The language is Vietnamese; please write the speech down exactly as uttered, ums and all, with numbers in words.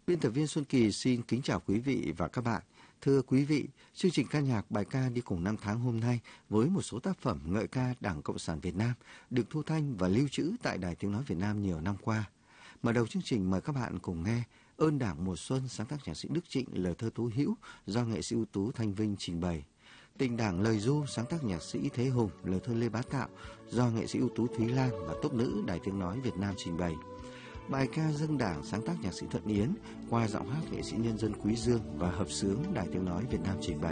Biên tập viên Xuân Kỳ xin kính chào quý vị và các bạn. Thưa quý vị, chương trình ca nhạc bài ca đi cùng năm tháng hôm nay với một số tác phẩm ngợi ca Đảng Cộng sản Việt Nam được thu thanh và lưu trữ tại Đài Tiếng Nói Việt Nam nhiều năm qua. Mở đầu chương trình mời các bạn cùng nghe Ơn Đảng Mùa Xuân sáng tác nhạc sĩ Đức Trịnh, lời thơ Tú Hữu do nghệ sĩ ưu tú Thanh Vinh trình bày. Tình Đảng lời du sáng tác nhạc sĩ Thế Hùng, lời thơ Lê Bá Tạo do nghệ sĩ ưu tú Thúy Lan và tốp nữ Đài Tiếng Nói Việt Nam trình bày. Bài ca dâng Đảng sáng tác nhạc sĩ Thuận Yến qua giọng hát nghệ sĩ nhân dân Quý Dương và hợp xướng Đài Tiếng Nói Việt Nam trình bày.